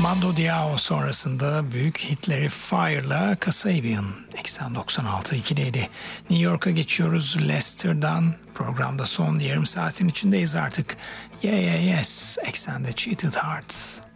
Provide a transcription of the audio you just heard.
Mando Diao sonrasında büyük hitleri Fire'la Kasabian 96 ikiliydi. New York'a geçiyoruz Leicester'dan. Programda son yarım saatin içindeyiz artık. Yeah yeah yes, eksende Cheated Hearts.